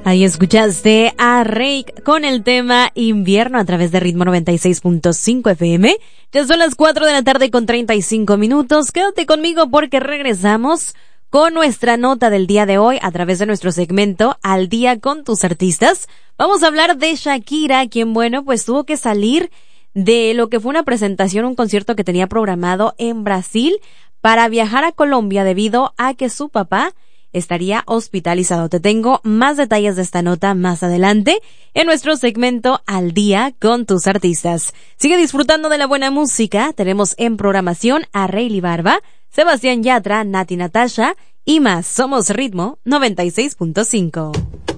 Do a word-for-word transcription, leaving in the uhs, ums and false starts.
Ahí escuchaste a Reik con el tema Invierno a través de Ritmo noventa y seis punto cinco F M. Ya son las cuatro de la tarde con treinta y cinco minutos. Quédate conmigo porque regresamos con nuestra nota del día de hoy a través de nuestro segmento Al Día con tus Artistas. Vamos a hablar de Shakira, quien, bueno, pues tuvo que salir de lo que fue una presentación, un concierto que tenía programado en Brasil para viajar a Colombia debido a que su papá estaría hospitalizado. Te tengo más detalles de esta nota más adelante en nuestro segmento Al Día con tus Artistas. Sigue disfrutando de la buena música. Tenemos en programación a Rayleigh Barba, Sebastián Yatra, Nati Natasha y más. Somos Ritmo noventa y seis punto cinco.